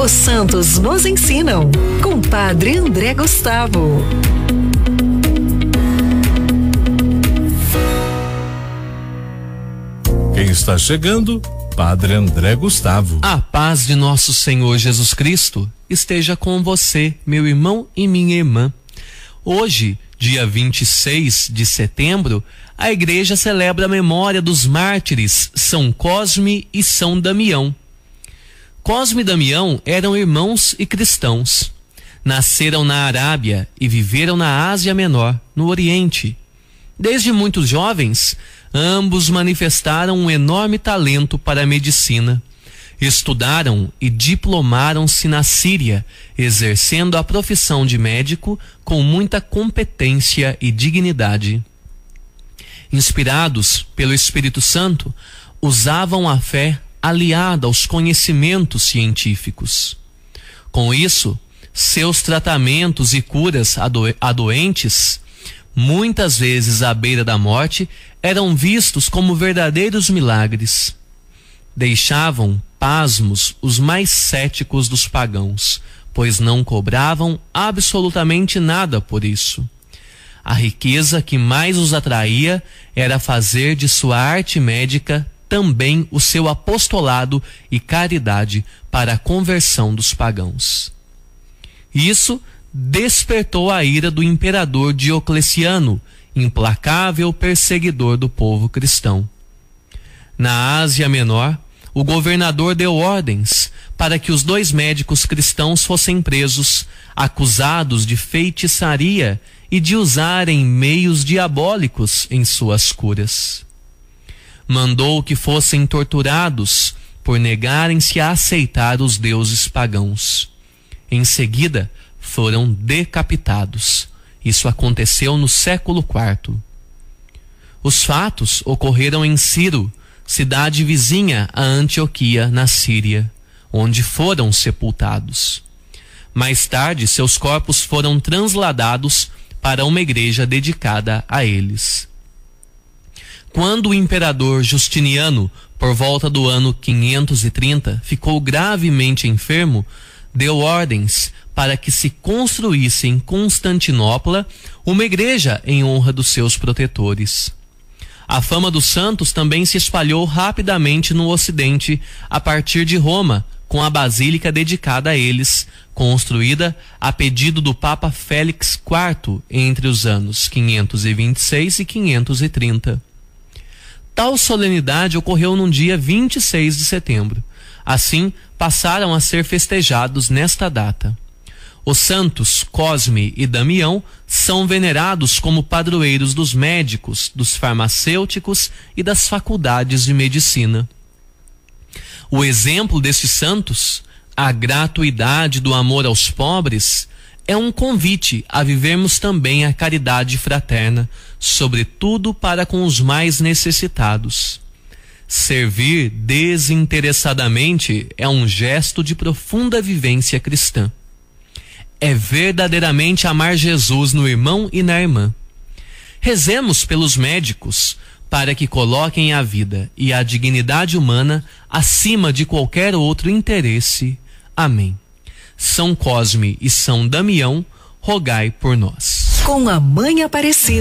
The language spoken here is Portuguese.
Os santos nos ensinam, com Padre André Gustavo. Quem está chegando? Padre André Gustavo. A paz de nosso Senhor Jesus Cristo esteja com você, meu irmão e minha irmã. Hoje, dia 26 de setembro, a igreja celebra a memória dos mártires São Cosme e São Damião. Cosme e Damião eram irmãos e cristãos. Nasceram na Arábia e viveram na Ásia Menor, no Oriente. Desde muito jovens, ambos manifestaram um enorme talento para a medicina. Estudaram e diplomaram-se na Síria, exercendo a profissão de médico com muita competência e dignidade. Inspirados pelo Espírito Santo, usavam a fé aliada aos conhecimentos científicos. Com isso, seus tratamentos e curas a doentes, muitas vezes à beira da morte, eram vistos como verdadeiros milagres. Deixavam pasmos os mais céticos dos pagãos, pois não cobravam absolutamente nada por isso. A riqueza que mais os atraía era fazer de sua arte médica também o seu apostolado e caridade para a conversão dos pagãos. Isso despertou a ira do imperador Diocleciano, implacável perseguidor do povo cristão. Na Ásia Menor, o governador deu ordens para que os dois médicos cristãos fossem presos, acusados de feitiçaria e de usarem meios diabólicos em suas curas. Mandou que fossem torturados por negarem-se a aceitar os deuses pagãos. Em seguida, foram decapitados. Isso aconteceu no século IV. Os fatos ocorreram em Ciro, cidade vizinha a Antioquia, na Síria, onde foram sepultados. Mais tarde, seus corpos foram transladados para uma igreja dedicada a eles. Quando o imperador Justiniano, por volta do ano 530, ficou gravemente enfermo, deu ordens para que se construísse em Constantinopla uma igreja em honra dos seus protetores. A fama dos santos também se espalhou rapidamente no Ocidente, a partir de Roma, com a basílica dedicada a eles, construída a pedido do Papa Félix IV entre os anos 526 e 530. Tal solenidade ocorreu no dia 26 de setembro. Assim, passaram a ser festejados nesta data. Os santos Cosme e Damião são venerados como padroeiros dos médicos, dos farmacêuticos e das faculdades de medicina. O exemplo destes santos, a gratuidade do amor aos pobres, é um convite a vivermos também a caridade fraterna, sobretudo para com os mais necessitados. Servir desinteressadamente é um gesto de profunda vivência cristã. É verdadeiramente amar Jesus no irmão e na irmã. Rezemos pelos médicos para que coloquem a vida e a dignidade humana acima de qualquer outro interesse. Amém. São Cosme e São Damião, rogai por nós. Com a Mãe Aparecida.